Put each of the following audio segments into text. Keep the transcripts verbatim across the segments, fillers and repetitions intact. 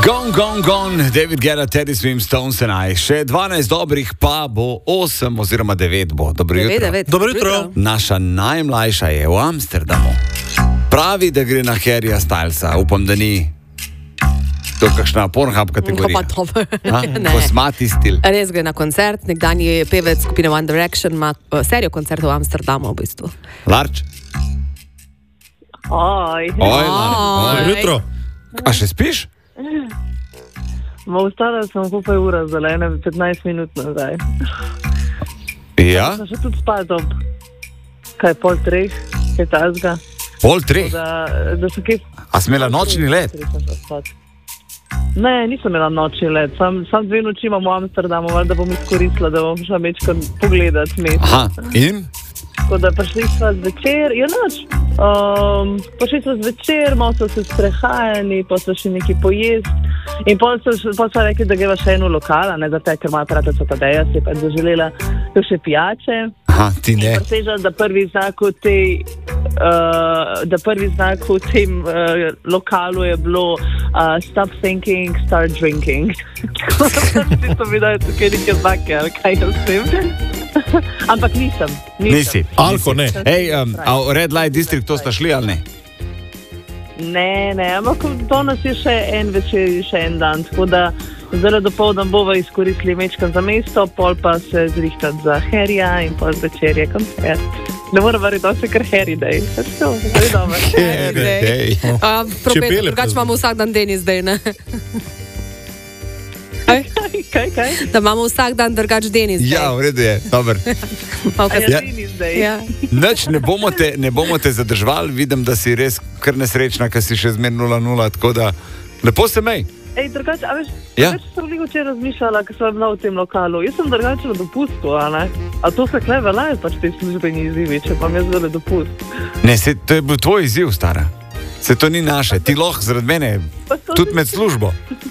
Gone, gone, gone, David Guetta, Teddy Swim, Stones and I. Še dvanajst dobrih, pa bo osem oziroma devet bo. Dobro jutro. Dobro jutro. Naša najmlajša je v Amsterdamu. Pravi, da gre na Harryja Stylesa. Upam, da ni to kakšna Pornhub kategorija. Pa top. Kosmati stil. Res gre na koncert. Nekdanji pevec skupine One Direction ima uh, serijo koncertov v Amsterdamu v bistvu. Larč? Oj. Oj, Larč. Dobro jutro. A še spiš? Ma ustala sem kupaj ura za ene petnajst minut nazaj. Ja? Sem še tudi spal ob kaj pol treh, kaj tazga. Pol treh? Da, da sem kaj... A si imela nočni let? Ne, nisem imela nočni let. Sam, sam dve noči imam v Amsterdamu, da bom izkoristila, da bom šla mečko pogledat mest. Aha, in? Tako da prišli smo zvečer, je noč. Um, prišli smo zvečer, malo so se sprehajali, pa so še nekaj pojesti. In pol so, pol so rekli, da greva še eno lokala, ne zato, ker moja prijateljica Tadeja si je pa zaželela še pijače. Aha, ti ne. In presežem, da prvi znak v tej, uh, da prvi znak v tem uh, lokalu je bilo uh, stop thinking, start drinking. Tako da sem videla, da je tukaj nekaj znake, ali kaj jaz vem. Ampak nisem. nisem. Nisi. Alko, ne. Ej, um, a v Red Light District to sta šli ali ne? Ne, ne, ampak to nas je še en večer, še en dan, tako da zdaj dopoldan bova izkoristili mečkan za mesto, pol pa se zrihtati za Harryja in pol zvečer je koncert. Ne moram verjeti, da se kar Harry Day. To je dobro. Harry Day. Uh, Probeto, drugače imamo vsak dan Denis Day, ne? Kaj, kaj, kaj? Da imamo vsak dan drugač Denis Day. Ja, v redu je, dober. A Okay. ja, Ja. Denis Day. Ja. Nič, ne bomo te, ne bomo te zadržvali, vidim, da si res kar nesrečna, ker si še zmer nula nula, tako da lepo se mej. Ej, drugače, a veš, Ja. drugače sem veliko včeraj razmišljala, ker sem bila v tem lokalu. Jaz sem drugače na dopustu, a ne? A to se kle velja, pač te službeni izzivi, če pa mi je zdaj dopust. Ne, se, to je bil tvoj izziv, stara. Se to ni naše, ti lahko zaradi mene, tudi med službo.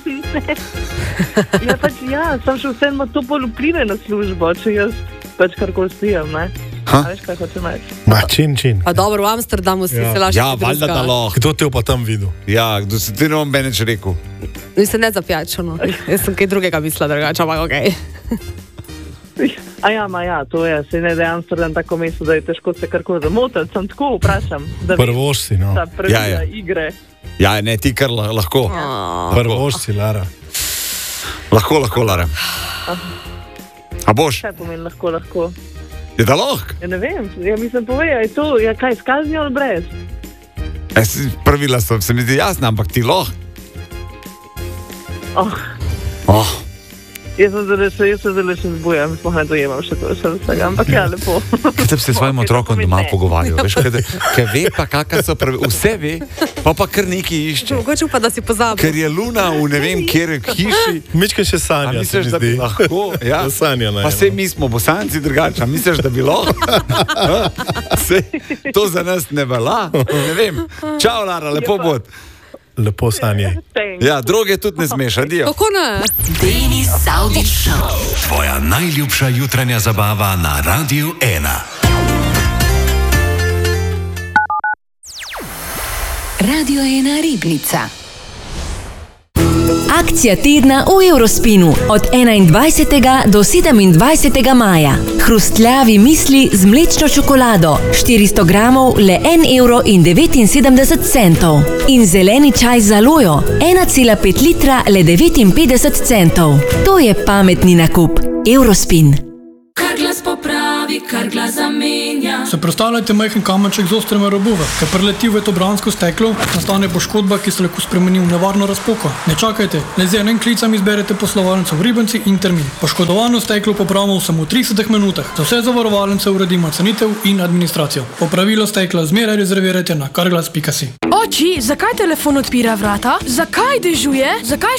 Ja, pač ja, sem še vseeno to bolj vplive na službo, če jaz pač karkoli spijem, ne? Ha? A veš, kaj hočem reči? Ma, čin, čin. Pa dobro, v Amsterdamu si Ja. se lažje Ja, valjda da lahko. Kdo te je pa tam videl? Ja, kdo si ti ne bom beneč rekel. Nisem ne zapjačeno. Jaz sem kaj drugega mislila drugače, ampak okej. A ja, ma ja, to je, se ne da je Amsterdam tako mesto, da je težko se karkoli zamotiti, sem tako vprašam, da Prvoš si, no. da pravila Ja, ja. igre. Ja, ne, ti kar la- lahko. Prvoš si, Lara. Lahko, lahko, Lara. A boš? Kaj pomeni lahko, lahko? Je da lahko? Ja, ne vem, ja, mislim, povej, je to, ja, kaj, s kaznijo ali brez? E, si- Pravila so, se mi zdi jasna, ampak ti lahko. Oh, Oh. jaz sem zdaj še, jaz se zdaj še zbujam, sploh ne dojemam še to, še vsega, ampak ja, lepo. Kaj te bi se s svojim Ok, to otrokom pomeni doma ne. pogovarjal, veš, kaj ve pa kakšne so pravi, vse ve, pa pa kar nekaj išče. Mogoče pa, da si pozabil. Ker je luna v ne vem kjer hiši. Mička še A sanja, se misliš, mi da bi zdi. lahko? Ja. Da sanja naj, Pa sej no. mi smo bosanci drugače, a misliš, da bi lahko? A? Sej, to za nas ne velja, ne vem. Čau, Lara, lepo bod. Lepo sanje. Thanks. Ja, droge tudi ne smeš, adijo. Kako ne? Denis Saudić Show. Tvoja najljubša jutranja zabava na Radiu ena. Radio ena Ribnica. Akcija tedna v Eurospinu od enaindvajsetega do sedemindvajsetega maja. Hrustljavi misli z mlečno čokolado, štiristo gramov le en evro in devetinsedemdeset centov. In zeleni čaj z alojo, ena cela pet litra le devetinpetdeset centov. To je pametni nakup. Eurospin. Kar glas popravi, kar glas zamenja. Se predstavljajte majhen kamenček z ostrima robova, ki preleti v to bransko steklo, nastane poškodba, ki se lahko spremeni v nevarno razpoko. Ne čakajte, le z enim klicem izberete poslovalnico v Ribenci in termin. Poškodovano steklo popravimo samo v tridesetih minutah. Za vse zavarovalnice uredimo cenitev in administracijo. Popravilo stekla zmeraj rezervirajte na karglas pika si. Oči, zakaj telefon odpira vrata? Zakaj dežuje? Zakaj